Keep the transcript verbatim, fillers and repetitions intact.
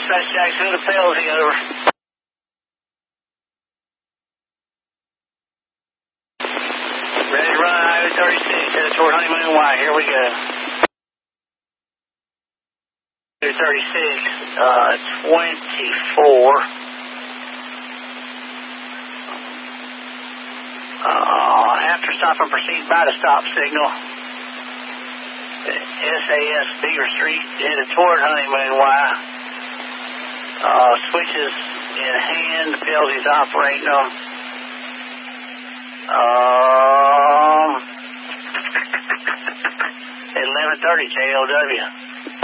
Dispatch Jackson to Pelsey, over. Ready to run Highway thirty-six, headed toward Honeymoon Y. Here we go. thirty-six, uh, twenty-four. Uh, after stop and proceed by the stop signal. S A S Beaver Street, headed toward Honeymoon Y. Uh, switches in hand, Pelsey's operating on. Um, eleven thirty J L W.